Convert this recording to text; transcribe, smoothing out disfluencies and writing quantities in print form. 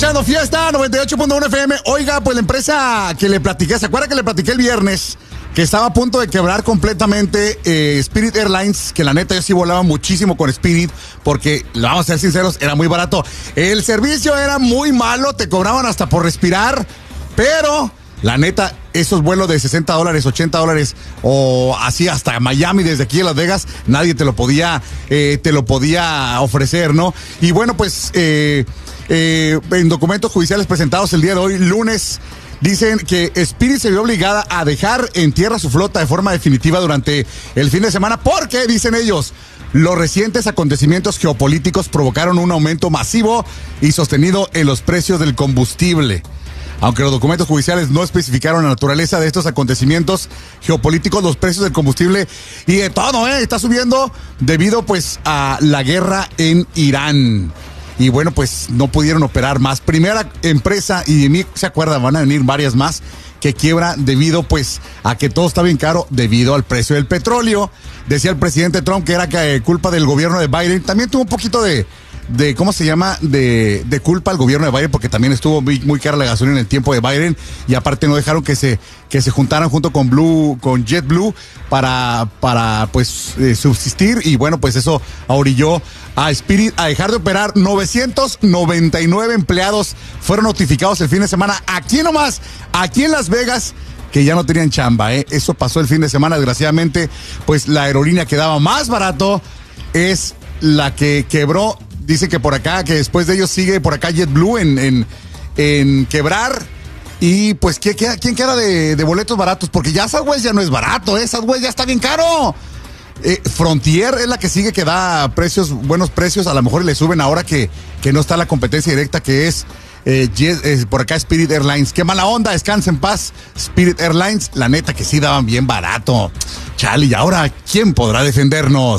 Echando fiesta, 98.1 FM. Oiga, pues la empresa que le platiqué, ¿se acuerda que le platiqué el viernes? Que estaba a punto de quebrar completamente Spirit Airlines, que la neta yo sí volaba muchísimo con Spirit, porque, vamos a ser sinceros, era muy barato. El servicio era muy malo, te cobraban hasta por respirar, pero la neta, esos vuelos de $60, $80 o así hasta Miami, desde aquí a Las Vegas, nadie te lo podía ofrecer, ¿no? Y bueno, pues en documentos judiciales presentados el día de hoy, lunes, dicen que Spirit se vio obligada a dejar en tierra su flota de forma definitiva durante el fin de semana porque, dicen ellos, los recientes acontecimientos geopolíticos provocaron un aumento masivo y sostenido en los precios del combustible. Aunque los documentos judiciales no especificaron la naturaleza de estos acontecimientos geopolíticos, los precios del combustible y de todo, está subiendo debido pues a la guerra en Irán. Y bueno, pues no pudieron operar más. Primera empresa, y de mí se acuerdan, van a venir varias más, que quiebra debido pues a que todo está bien caro debido al precio del petróleo. Decía el presidente Trump que era culpa del gobierno de Biden. También tuvo un poquito de ¿cómo se llama? De culpa al gobierno de Biden, porque también estuvo muy cara la gasolina en el tiempo de Biden, y aparte no dejaron que se juntaran junto con JetBlue para pues subsistir, y bueno, pues eso orilló a Spirit a dejar de operar. 999 empleados fueron notificados el fin de semana, aquí en Las Vegas, que ya no tenían chamba, Eso pasó el fin de semana, desgraciadamente, pues la aerolínea que daba más barato es la que quebró. Dice que por acá, que después de ellos sigue por acá JetBlue en quebrar. Y pues, ¿quién queda de boletos baratos? Porque ya Southwest ya no es barato, Southwest ya está bien caro. Frontier es la que sigue, que da buenos precios. A lo mejor le suben ahora que no está la competencia directa, que es por acá Spirit Airlines. Qué mala onda, descansa en paz Spirit Airlines. La neta que sí daban bien barato. Chale, y ahora, ¿quién podrá defendernos?